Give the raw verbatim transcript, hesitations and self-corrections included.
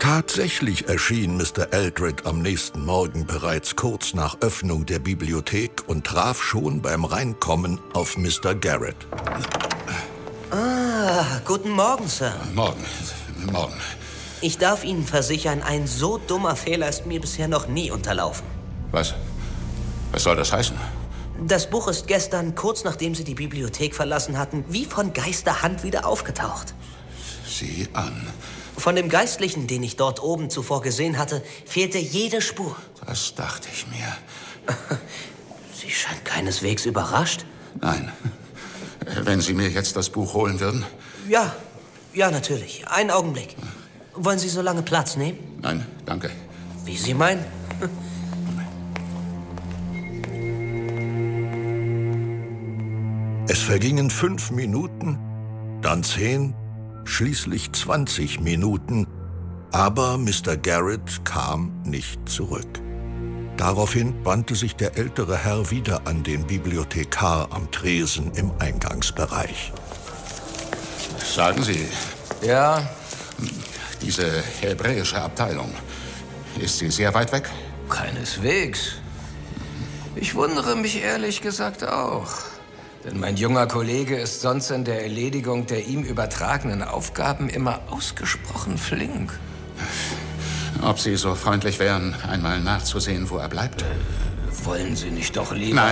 Tatsächlich erschien Mister Eldred am nächsten Morgen bereits kurz nach Öffnung der Bibliothek und traf schon beim Reinkommen auf Mister Garrett. Ah, guten Morgen, Sir. Morgen, morgen. Ich darf Ihnen versichern, ein so dummer Fehler ist mir bisher noch nie unterlaufen. Was? Was soll das heißen? Das Buch ist gestern, kurz nachdem Sie die Bibliothek verlassen hatten, wie von Geisterhand wieder aufgetaucht. Sieh an. Von dem Geistlichen, den ich dort oben zuvor gesehen hatte, fehlte jede Spur. Das dachte ich mir. Sie scheint keineswegs überrascht. Nein. Wenn Sie mir jetzt das Buch holen würden? Ja, ja, natürlich. Einen Augenblick. Wollen Sie so lange Platz nehmen? Nein, danke. Wie Sie meinen. Es vergingen fünf Minuten, dann zehn, schließlich zwanzig Minuten, aber Mister Garrett kam nicht zurück. Daraufhin wandte sich der ältere Herr wieder an den Bibliothekar am Tresen im Eingangsbereich. Sagen Sie, Ja, diese hebräische Abteilung, ist sie sehr weit weg? keineswegs. Ich wundere mich ehrlich gesagt auch. Denn mein junger Kollege ist sonst in der Erledigung der ihm übertragenen Aufgaben immer ausgesprochen flink. Ob Sie so freundlich wären, einmal nachzusehen, wo er bleibt? Wollen Sie nicht doch lieber... Nein.